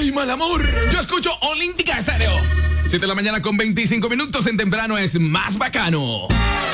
Ay, mal amor. Yo escucho Olímpica Estéreo. 7 de la mañana con 25 minutos. En temprano es más bacano.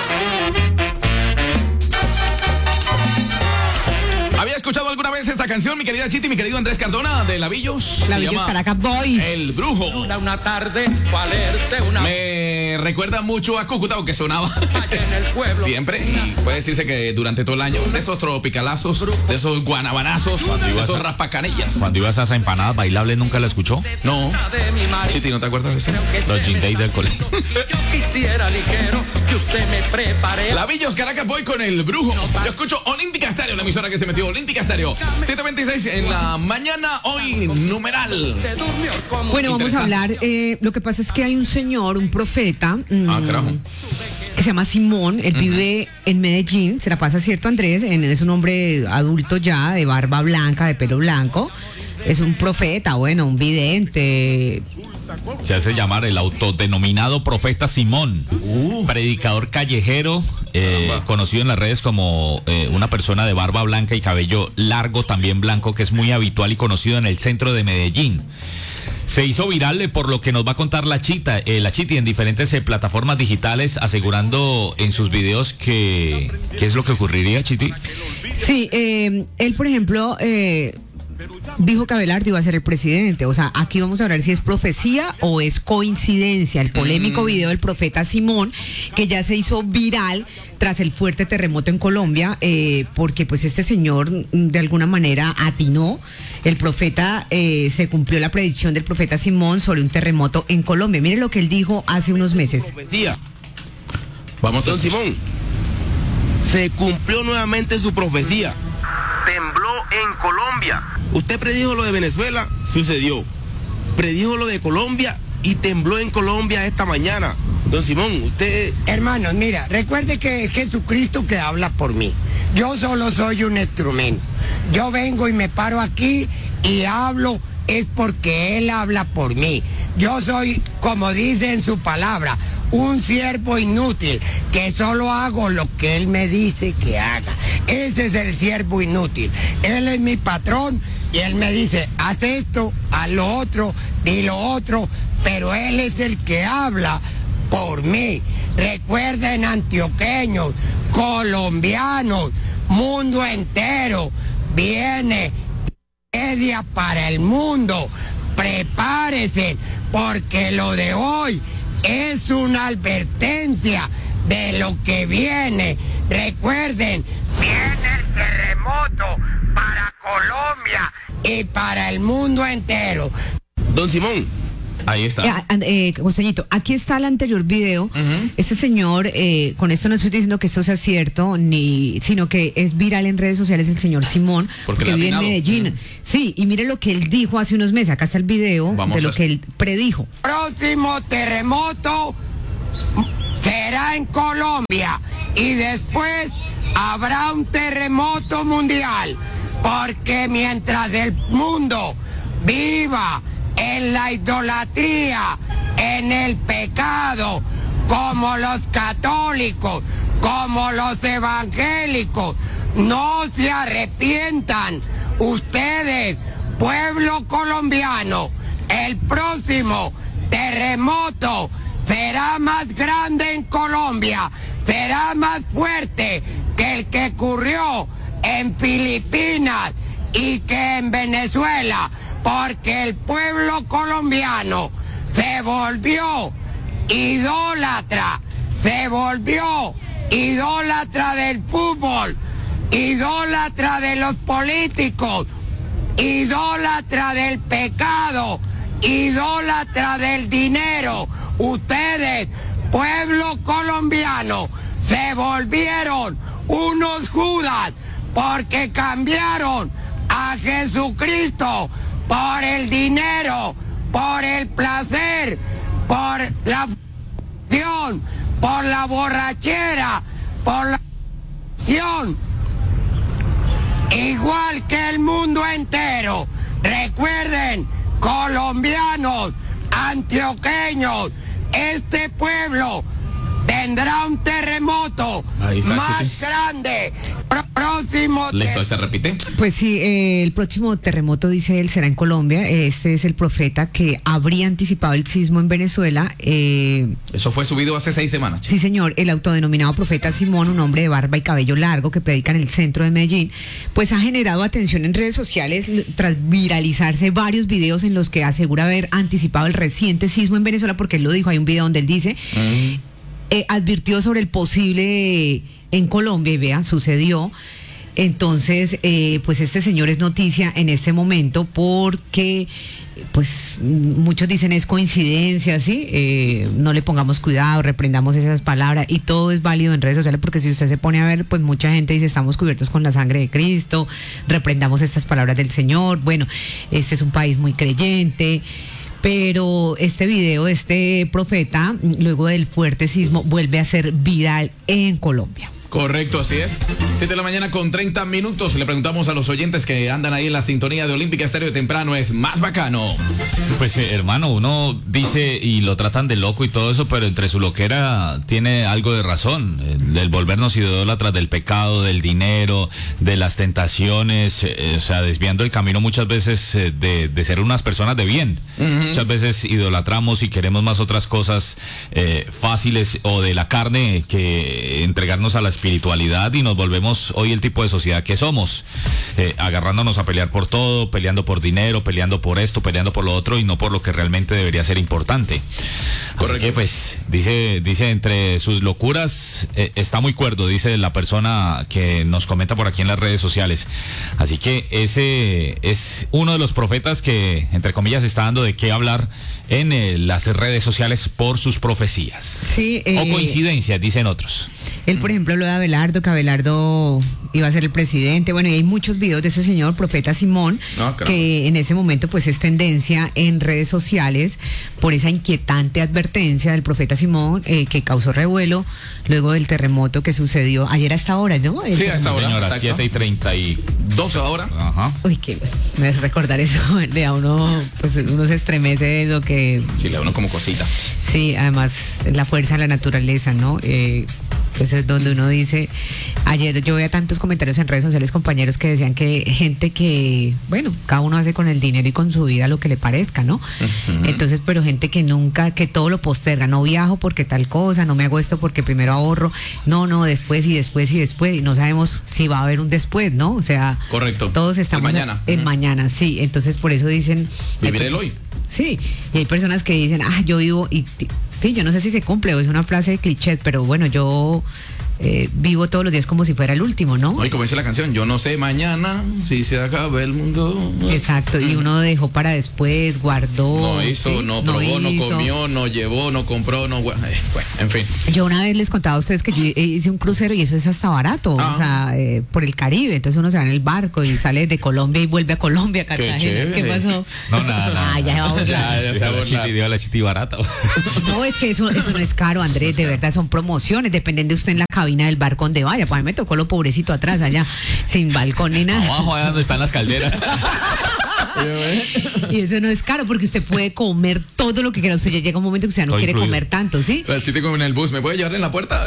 ¿Había escuchado alguna vez esta canción, mi querida Chiti, mi querido Andrés Cardona, de Lavillos? Lavillos Caracas Boys. El Brujo. Una tarde, valerse una... Me recuerda mucho a Cúcuta, que sonaba en el pueblo. siempre. Y puede decirse que durante todo el año, de esos tropicalazos, de esos guanabanazos, de esos raspacanillas. Cuando ibas a esa empanada bailable, ¿nunca la escuchó? No. Chiti, ¿no te acuerdas de eso? Los Gin Day del colegio. Yo quisiera ligero que usted me prepare. Lavillos Caracas Boy con El Brujo. Yo escucho Olímpica Estéreo, la emisora que se metió. Olímpica Estéreo. 7:26 en la mañana, hoy numeral. Bueno, vamos a hablar. Lo que pasa es que hay un señor, un profeta. Carajo. Que se llama Simón. Él vive en Medellín. Se la pasa, ¿cierto, Andrés? Es un hombre adulto ya, de barba blanca, de pelo blanco. Es un profeta, bueno, un vidente. Se hace llamar el autodenominado profeta Simón, predicador callejero, conocido en las redes como una persona de barba blanca y cabello largo, también blanco, que es muy habitual y conocido en el centro de Medellín. Se hizo viral por lo que nos va a contar la Chiti en diferentes plataformas digitales, asegurando en sus videos que ¿qué es lo que ocurriría, Chiti? Sí, él, por ejemplo, dijo que Abelardo iba a ser el presidente. O sea, aquí vamos a ver si es profecía o es coincidencia. El polémico video del profeta Simón, que ya se hizo viral tras el fuerte terremoto en Colombia, porque pues este señor de alguna manera atinó. El profeta, se cumplió la predicción del profeta Simón sobre un terremoto en Colombia. Mire lo que él dijo hace unos meses. Profecía. Vamos a Don Simón, se cumplió nuevamente su profecía. Tembló en Colombia. Usted predijo lo de Venezuela, sucedió. Predijo lo de Colombia y tembló en Colombia esta mañana. Don Simón, usted... Hermanos, mira, recuerde que es Jesucristo que habla por mí. Yo solo soy un instrumento. Yo vengo y me paro aquí y hablo, es porque Él habla por mí. Yo soy, como dice en su palabra, un siervo inútil, que solo hago lo que Él me dice que haga. Ese es el siervo inútil. Él es mi patrón y Él me dice, haz esto, haz lo otro, di lo otro, pero Él es el que habla por mí. Recuerden, antioqueños, colombianos, mundo entero, viene tragedia para el mundo. Prepárese, porque lo de hoy es una advertencia de lo que viene. Recuerden, viene el terremoto para Colombia y para el mundo entero. Don Simón. Ahí está. Costeñito, aquí está el anterior video. Este señor, con esto no estoy diciendo que esto sea cierto, sino que es viral en redes sociales el señor Simón, porque vive en Medellín. Sí, y mire lo que él dijo hace unos meses. Acá está el video de lo que él predijo. Próximo terremoto será en Colombia y después habrá un terremoto mundial, porque mientras el mundo viva en la idolatría, en el pecado, como los católicos, como los evangélicos, no se arrepientan. Ustedes, pueblo colombiano, el próximo terremoto será más grande en Colombia, será más fuerte que el que ocurrió en Filipinas y que en Venezuela, porque el pueblo colombiano se volvió idólatra, del fútbol, idólatra de los políticos, idólatra del pecado, idólatra del dinero. Ustedes, pueblo colombiano, se volvieron unos Judas porque cambiaron a Jesucristo por el dinero, por el placer, por la acción, por la borrachera, por la acción. Igual que el mundo entero. Recuerden, colombianos, antioqueños, este pueblo vendrá un terremoto Ahí está, más Chiti. grande. Próximo. Listo, se repite. Pues sí, el próximo terremoto, dice él, será en Colombia. Este es el profeta que habría anticipado el sismo en Venezuela. Eso fue subido hace 6 semanas. Sí, señor, el autodenominado profeta Simón, un hombre de barba y cabello largo que predica en el centro de Medellín, pues ha generado atención en redes sociales tras viralizarse varios videos en los que asegura haber anticipado el reciente sismo en Venezuela, porque él lo dijo, hay un video donde él dice, advirtió sobre el posible en Colombia y vea, sucedió. Entonces, pues este señor es noticia en este momento porque, pues, muchos dicen es coincidencia, ¿sí? No le pongamos cuidado, reprendamos esas palabras y todo es válido en redes sociales porque si usted se pone a ver, pues mucha gente dice estamos cubiertos con la sangre de Cristo, reprendamos estas palabras del Señor. Bueno, este es un país muy creyente. Pero este video, este profeta, luego del fuerte sismo, vuelve a ser viral en Colombia. Correcto, así es. 7 de la mañana con 30 minutos. Le preguntamos a los oyentes que andan ahí en la sintonía de Olímpica Estéreo de temprano, ¿es más bacano? Pues hermano, uno dice y lo tratan de loco y todo eso, pero entre su loquera tiene algo de razón. Del volvernos idólatras del pecado, del dinero, de las tentaciones, o sea, desviando el camino muchas veces de ser unas personas de bien. Muchas veces idolatramos y queremos más otras cosas fáciles o de la carne que entregarnos a la espiritualidad y nos volvemos hoy el tipo de sociedad que somos, agarrándonos a pelear por todo, peleando por dinero, peleando por esto, peleando por lo otro y no por lo que realmente debería ser importante. Correcto. Así que pues dice entre sus locuras está muy cuerdo, dice la persona que nos comenta por aquí en las redes sociales. Así que ese es uno de los profetas que entre comillas está dando de qué hablar en las redes sociales por sus profecías. Sí, o coincidencias, dicen otros. Él, por ejemplo, lo de Abelardo, que Abelardo iba a ser el presidente. Bueno, y hay muchos videos de ese señor, profeta Simón, que en ese momento pues es tendencia en redes sociales por esa inquietante advertencia del profeta Simón que causó revuelo luego del terremoto que sucedió ayer a esta hora, ¿no? Sí, a esta hora, señora, 7:32 ahora. Ajá. Uy, que me hace recordar eso, de a uno, pues uno se estremece de lo que... Sí, le da uno como cosita. Sí, además la fuerza de la naturaleza, ¿no? Pues es donde uno dice, ayer yo veía tantos comentarios en redes sociales, compañeros que decían que gente que, bueno, cada uno hace con el dinero y con su vida lo que le parezca, ¿no? Entonces, pero gente que nunca, que todo lo posterga, no viajo porque tal cosa, no me hago esto porque primero ahorro, no, después y no sabemos si va a haber un después, ¿no? O sea, correcto. Todos estamos en mañana, sí, entonces por eso dicen... Vivir el hoy. Sí, y hay personas que dicen, yo vivo y... Sí, yo no sé si se cumple o es una frase de cliché, pero bueno, yo vivo todos los días como si fuera el último, ¿no? Hoy como dice la canción, yo no sé mañana si se acaba el mundo. Exacto, y uno dejó para después, guardó. No hizo, ¿sí? No probó, no comió, no llevó, no compró, no... Bueno, en fin. Yo una vez les contaba a ustedes que yo hice un crucero y eso es hasta barato, o sea, por el Caribe, entonces uno se va en el barco y sale de Colombia y vuelve a Colombia, Cartagena. ¿Qué pasó? No, nada. Ya vamos. Ya se la chiti barata. No, es que eso no es caro, Andrés, de verdad, son promociones, dependen de usted en la cabina del barco donde vaya. Pues a mí me tocó lo pobrecito atrás allá, sin balcón ni nada. Abajo, allá donde están las calderas. Y eso no es caro porque usted puede comer todo lo que quiera. Usted ya llega un momento que usted no quiere comer tanto, ¿sí? El chiste como en el bus, ¿me puede llevar en la puerta?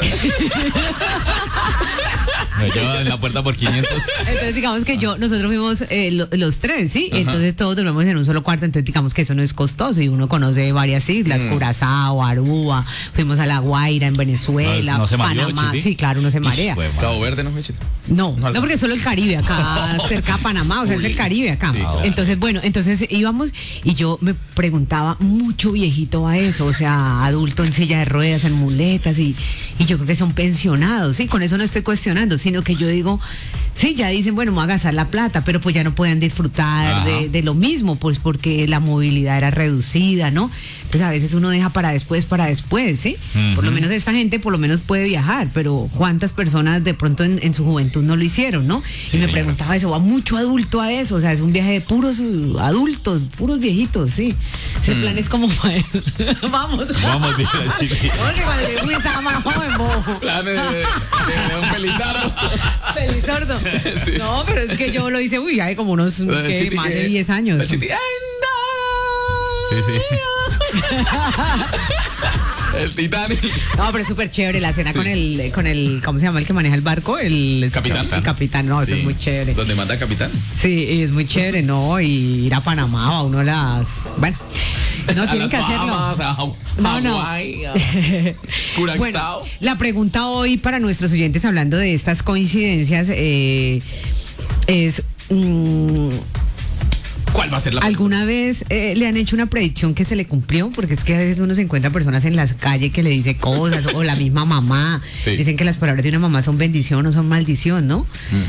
Me lleva en la puerta por 500. Entonces digamos que nosotros fuimos los tres, ¿sí? Entonces todos dormimos en un solo cuarto, entonces digamos que eso no es costoso y uno conoce varias islas, Curazao, Aruba, fuimos a La Guaira en Venezuela, no se mareó, Panamá, Chiti. Sí, claro, uno se marea. Cabo Verde, ¿no, Chiti? No, porque es solo el Caribe acá, cerca de Panamá, o sea, es el Caribe acá. Sí, claro. Entonces íbamos y yo me preguntaba, mucho viejito a eso, o sea, adulto en silla de ruedas, en muletas y yo creo que son pensionados, ¿sí? Con eso no estoy cuestionando, sino que yo digo, sí, ya dicen, bueno, me voy a gastar la plata, pero pues ya no pueden disfrutar de lo mismo, pues porque la movilidad era reducida, ¿no? Entonces a veces uno deja para después, ¿sí? Por lo menos esta gente por lo menos puede viajar, pero ¿cuántas personas de pronto en su juventud no lo hicieron, no? Sí, y me preguntaba eso, va mucho adulto a eso, o sea, es un viaje de puros adultos, puros viejitos, sí. Ese plan es como para eso. Vamos, dile así. Porque cuando yo fui estaba más joven, bobo. Plan de un pelizardo. Pelizardo. Sí. No, pero es que yo lo hice, hay como unos más de 10 años. Sí, El Titanic. No, pero es súper chévere la cena con el, ¿cómo se llama el que maneja el barco? El Capitán. El capitán, no, eso Sí. es muy chévere. ¿Dónde manda el capitán? Sí, y es muy chévere, ¿no? Y ir a Panamá, a uno las... Bueno, no, tienen que hacerlo. Bahamas, a Hawái, a Curazao. Bueno, la pregunta hoy para nuestros oyentes hablando de estas coincidencias es... ¿Cuál va a ser la ¿Alguna vez le han hecho una predicción que se le cumplió? Porque es que a veces uno se encuentra personas en las calles que le dice cosas, o la misma mamá. Sí. Dicen que las palabras de una mamá son bendición o son maldición, ¿no?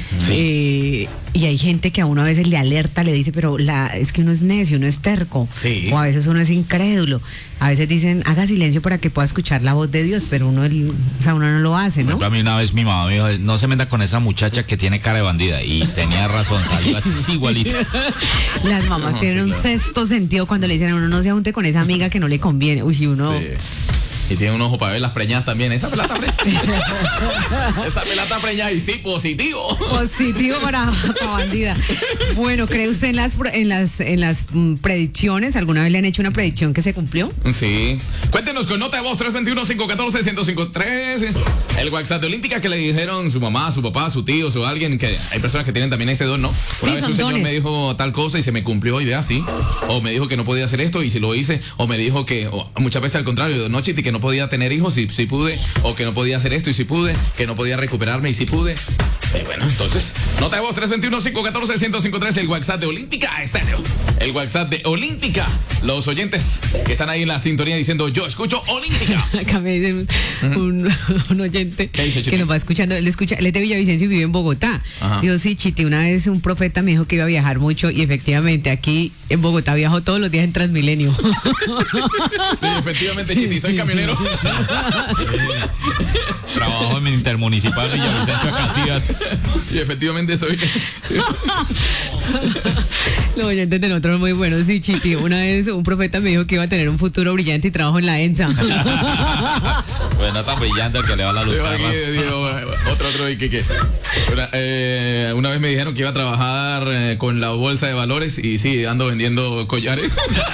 Y hay gente que a uno a veces le alerta, le dice, pero es que uno es necio, uno es terco. Sí. O a veces uno es incrédulo. A veces dicen, haga silencio para que pueda escuchar la voz de Dios, pero uno no lo hace, ¿no? A mí una vez mi mamá me dijo, no se meta con esa muchacha que tiene cara de bandida. Y tenía razón, salió así igualito. Las mamás No, tienen sí, un claro. sexto sentido cuando le dicen a uno no se junte con esa amiga que no le conviene. Uy, si uno... Sí. Y tiene un ojo para ver las preñadas también. Esa pelata preñada. Esa pelata preñada y sí, positivo. Positivo para bandida. Bueno, ¿cree usted en las predicciones? ¿Alguna vez le han hecho una predicción que se cumplió? Sí. Cuéntenos con nota de voz 321-514-1053. El WhatsApp de Olímpica que le dijeron su mamá, su papá, su tío, su alguien, que hay personas que tienen también ese don, ¿no? Una Sí, vez son un señor dones. me dijo tal cosa y se me cumplió y de así. O me dijo que no podía hacer esto y si lo hice. O me dijo que, o muchas veces al contrario, no, Chiti, que no podía tener hijos y sí pude. O que no podía hacer esto y sí pude. Que no podía recuperarme y sí pude. Y bueno, entonces, nota de voz 321-514-1053, el WhatsApp de Olímpica Estéreo. El WhatsApp de Olímpica. Los oyentes que están ahí en la sintonía diciendo, yo escucho Olímpica. Acá me dice un oyente ¿Qué dice, Chiti? que nos va escuchando. Él es de Villavicencio y vive en Bogotá. Ajá. Digo, sí, Chiti, una vez un profeta me dijo que iba a viajar mucho y efectivamente aquí en Bogotá viajo todos los días en Transmilenio. Sí, efectivamente, Chiti, soy camionero. Trabajo en mi intermunicipal Villavicencio de Casillas. Y efectivamente soy. Los oyentes de nosotros muy buenos. Sí, Chiti, una vez un profeta me dijo que iba a tener un futuro brillante y trabajo en la ENSA. Pues no tan brillante el que le va la luz. Digo, cada aquí, rato. digo, otro y que. Una vez me dijeron que iba a trabajar con la bolsa de valores y sí, ando vendiendo collares.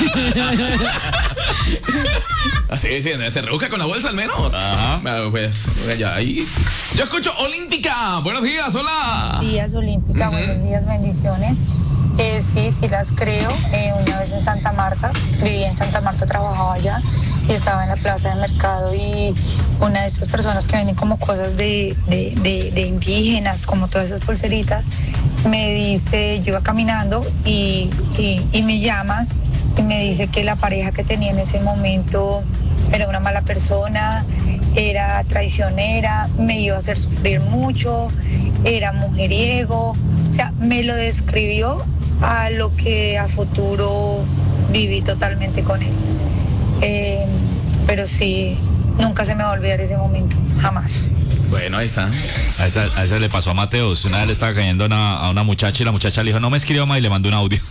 Así sí, se rebusca con la bolsa al menos. Ajá. Pues ya ahí. Yo escucho Olímpica. Buenos días, hola. Días Olímpica, buenos días, bendiciones. Sí las creo. Una vez en Santa Marta, vivía en Santa Marta, trabajaba allá y estaba en la plaza de mercado y una de estas personas que venden como cosas de indígenas, como todas esas pulseritas, me dice, yo iba caminando y me llama y me dice que la pareja que tenía en ese momento era una mala persona, era traicionera, me iba a hacer sufrir mucho, era mujeriego, o sea, me lo describió a lo que a futuro viví totalmente con él. Pero sí, nunca se me va a olvidar ese momento, jamás. Bueno, ahí está. A esa le pasó a Mateos. Una vez le estaba cayendo a una muchacha y la muchacha le dijo, no me escriba más y le mandó un audio.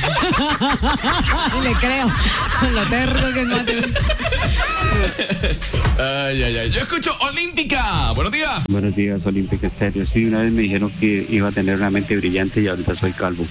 Le creo. Lo terco que es Mateo. Ay. Yo escucho Olímpica. Buenos días. Buenos días, Olímpica Estéreo. Sí, una vez me dijeron que iba a tener una mente brillante y ahorita soy calvo.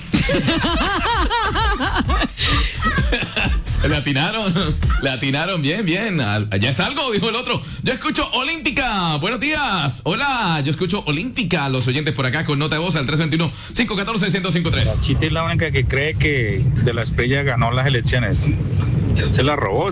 Le atinaron, bien. Ya es algo, dijo el otro. Yo escucho Olímpica. Buenos días. Hola, yo escucho Olímpica. Los oyentes por acá con nota de voz al 321-514-1053. Chita es la única que cree que De la Espriella ganó las elecciones. Se la robó.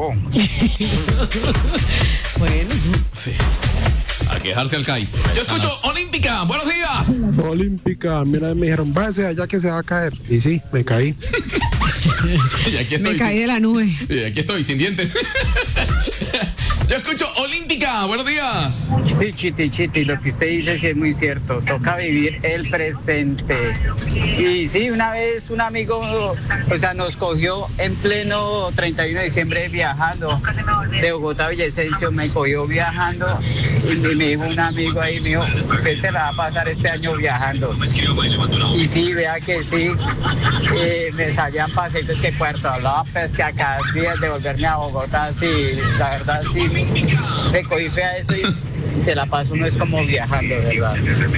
Bueno. Sí. A quejarse al CAI. Yo escucho Olímpica. Buenos días. Olímpica, mira, me dijeron, váyase allá que se va a caer. Y sí, me caí. Y aquí estoy. Me caí de la nube. Y aquí estoy, sin dientes. Yo escucho Olímpica. Buenos días. Sí, Chiti, lo que usted dice sí es muy cierto. Toca vivir el presente. Y sí, una vez un amigo, nos cogió en pleno 31 de diciembre viajando de Bogotá a Villavicencio, me cogió viajando y me dijo un amigo ahí, me dijo, usted se la va a pasar este año viajando. Y sí, vea que sí, me salían pasitos que Puerto hablaba pesca casi de volverme a Bogotá, sí, la verdad sí, me cogí fe a eso se la pasa uno es como viajando, ¿verdad?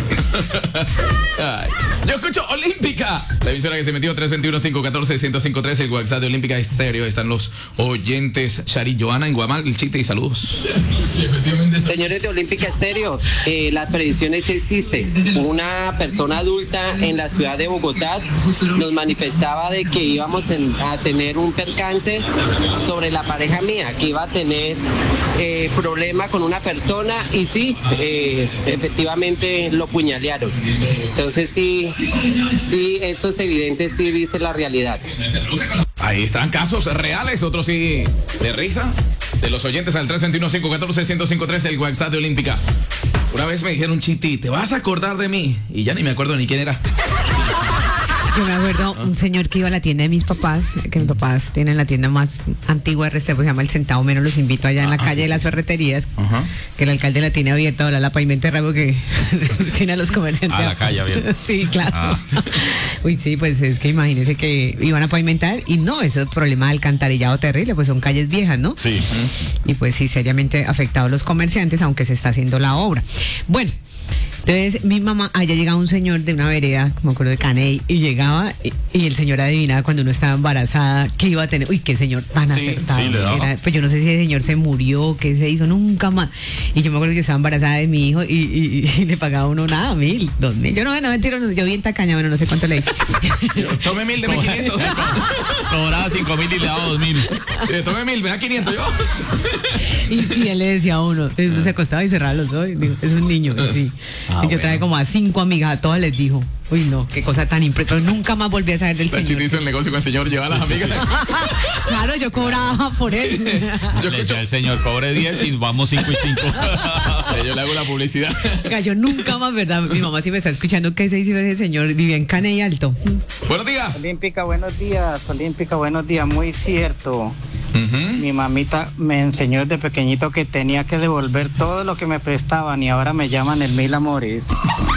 Ay, yo escucho Olímpica, la emisora que se metió 321-514-1053, el WhatsApp de Olímpica Estéreo. Están los oyentes Shari, Joana en Guamal, el chiste y saludos. Señores de Olímpica Estéreo, las predicciones existen. Una persona adulta en la ciudad de Bogotá nos manifestaba de que íbamos a tener un percance sobre la pareja mía, que iba a tener problema con una persona y sí, efectivamente lo puñalearon. Entonces sí, eso es evidente, sí dice la realidad. Ahí están casos reales, otros sí de risa, de los oyentes al 321-514-1053, el WhatsApp de Olímpica. Una vez me dijeron, Chiti, ¿te vas a acordar de mí? Y ya ni me acuerdo ni quién era. Yo me acuerdo un señor que iba a la tienda de mis papás, que mis papás tienen la tienda más antigua de Restrepo, se llama El Centavo Menos, los invito allá en la calle de las ferreterías, que el alcalde la tiene abierta, ahora la pavimenta rabo que tiene a los comerciantes. La calle abierta. Sí, claro. Uy, sí, pues es que imagínense que iban a pavimentar y no, eso es problema de alcantarillado terrible, pues son calles viejas, ¿no? Sí. Y pues sí, seriamente afectados los comerciantes, aunque se está haciendo la obra. Bueno. Entonces mi mamá, allá llegaba un señor de una vereda, me acuerdo de Caney, y llegaba y el señor adivinaba cuando uno estaba embarazada qué iba a tener. Uy, qué señor tan acertado. Sí, le daba. Pues yo no sé si el señor se murió, qué se hizo, nunca más. Y yo me acuerdo que yo estaba embarazada de mi hijo y le pagaba uno nada, 1.000, 2.000. Yo no, mentira, yo vi en tacaña, bueno, no sé cuánto le di. Tome 1.000 de 1.500. Cobraba 5.000 y le daba 2.000. Tome 1.000, verá 500 yo. Y sí, él le decía a uno, se acostaba y cerraba los ojos, digo, es un niño, sí. Y yo traía como a 5 amigas, a todas les dijo, uy no, qué cosa tan impresionante, pero nunca más volví a saber del señor. Chiti hizo el negocio con el señor, lleva a las amigas. Claro, yo cobraba por él. Le decía el señor, cobre 10 y vamos 5 y 5. Yo le hago la publicidad. Yo nunca más, ¿verdad? Mi mamá sí me está escuchando, ¿qué se dice ese señor? Vivía en Caney Alto. Buenos días. Olímpica, buenos días, muy cierto. Mi mamita me enseñó desde pequeñito que tenía que devolver todo lo que me prestaban y ahora me llaman el Mil Amores.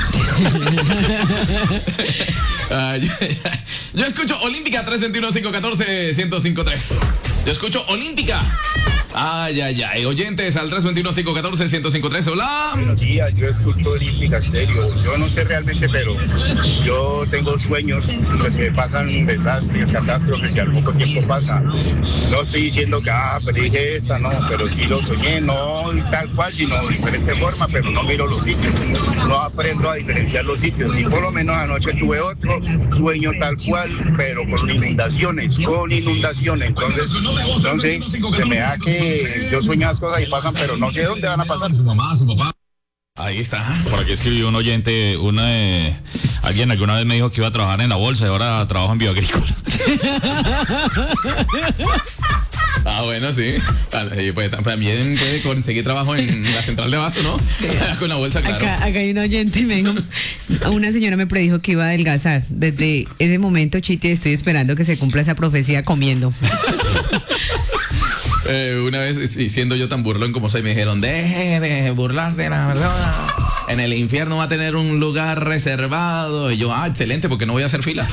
Yo escucho Olímpica 321-514-1053. Yo escucho Olímpica. Oyentes al 321-514-1053. Hola. Buenos días, yo escucho Olímpica Estéreo. Yo no sé realmente, pero yo tengo sueños que se pasan desastres, catástrofes y al poco tiempo pasa. No estoy diciendo que predije esta, no, pero sí lo soñé, no tal cual, sino de diferente forma, pero no miro los sitios. No aprendo a diferenciar los sitios. Y por lo menos anoche tuve otro sueño tal cual, pero con inundaciones. Entonces se me da que yo sueño las cosas y pasan, pero no sé dónde van a pasar. Su mamá, su papá. Ahí está. Por aquí escribió un oyente, alguien alguna vez me dijo que iba a trabajar en la bolsa y ahora trabajo en bioagrícola. Bueno, sí. Pues, también puede conseguir trabajo en la central de abasto, ¿no? Sí. Con la bolsa, claro. Acá hay un oyente y me dijo, una señora me predijo que iba a adelgazar. Desde ese momento, Chiti, estoy esperando que se cumpla esa profecía comiendo. Una vez, siendo yo tan burlón como soy, me dijeron, deje de burlarse, la verdad. En el infierno va a tener un lugar reservado. Y yo, excelente, porque no voy a hacer fila.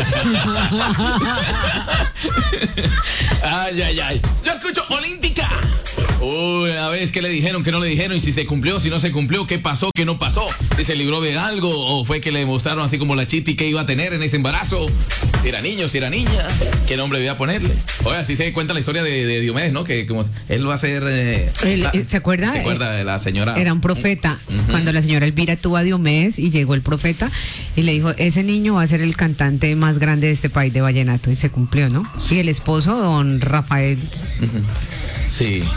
Yo escucho Olímpica. Una vez, ¿qué le dijeron? ¿Qué no le dijeron? Y si se cumplió, si no se cumplió, ¿qué pasó? ¿Qué no pasó? Si se libró de algo o fue que le demostraron así como la Chiti que iba a tener en ese embarazo. Si era niño, si era niña, ¿qué nombre iba a ponerle? Oye, así se cuenta la historia de Diomedes, ¿no? Que como él va a ser... ¿Se acuerda? ¿Se acuerda de la señora? Era un profeta. Cuando la señora Elvira tuvo a Diomedes y llegó el profeta y le dijo, ese niño va a ser el cantante más grande de este país de vallenato. Y se cumplió, ¿no? Sí, el esposo, don Rafael. Sí.